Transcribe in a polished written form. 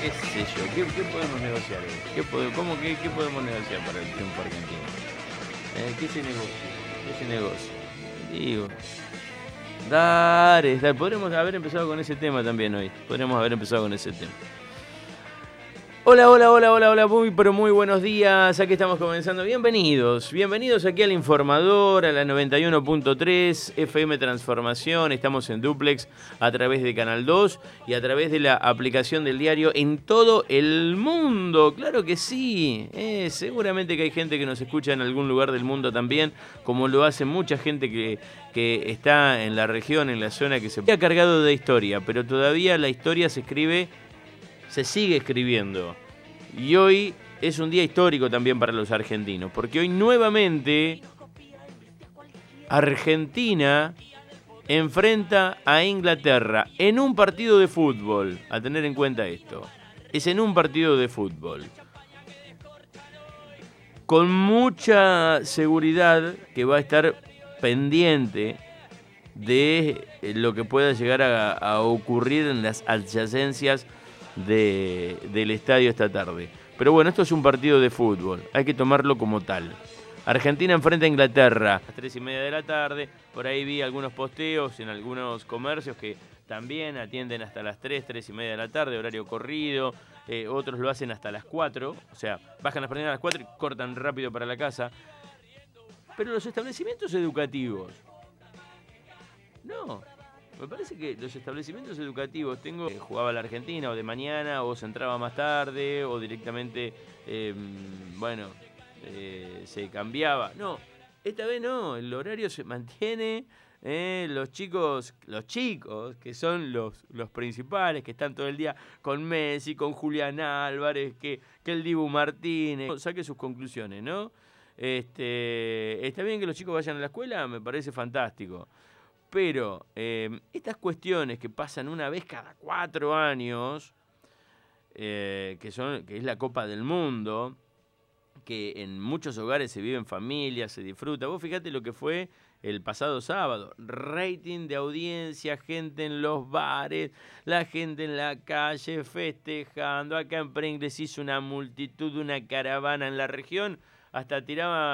qué sé yo, ¿qué podemos negociar hoy? ¿Qué podemos negociar para el triunfo argentino? ¿Qué se negocia? ¿Qué se negocia? Digo, dale, podríamos haber empezado con ese tema también hoy. Podríamos haber empezado con ese tema. Hola, muy pero muy buenos días, aquí estamos comenzando, bienvenidos aquí al Informador, a la 91.3 FM Transformación, estamos en Duplex a través de Canal 2 y a través de la aplicación del diario en todo el mundo, claro que sí, seguramente que hay gente que nos escucha en algún lugar del mundo también, como lo hace mucha gente que está en la región, en la zona que se ha cargado de historia, pero todavía la historia se sigue escribiendo. Y hoy es un día histórico también para los argentinos, porque hoy nuevamente Argentina enfrenta a Inglaterra en un partido de fútbol. A tener en cuenta esto. Es en un partido de fútbol. Con mucha seguridad que va a estar pendiente de lo que pueda llegar a ocurrir en las adyacencias del estadio esta tarde. Pero bueno, esto es un partido de fútbol, hay que tomarlo como tal. Argentina enfrenta a Inglaterra a las 3:30 de la tarde. Por ahí vi algunos posteos en algunos comercios que también atienden hasta las 3:30 de la tarde, horario corrido. Otros lo hacen hasta las 4, o sea, bajan las persianas a las 4 y cortan rápido para la casa. Pero los establecimientos educativos, no. Me parece que los establecimientos educativos, jugaba la Argentina o de mañana, o se entraba más tarde, o directamente, se cambiaba. No, esta vez no, el horario se mantiene. Los chicos, que son los principales, que están todo el día con Messi, con Julián Álvarez, que el Dibu Martínez, saque sus conclusiones, ¿no? Está bien que los chicos vayan a la escuela, me parece fantástico. Pero estas cuestiones que pasan una vez cada 4 años, que es la Copa del Mundo, que en muchos hogares se vive en familia, se disfruta. Vos fíjate lo que fue el pasado sábado. Rating de audiencia, gente en los bares, la gente en la calle festejando. Acá en Pringles hizo una multitud, una caravana en la región. Hasta tiraba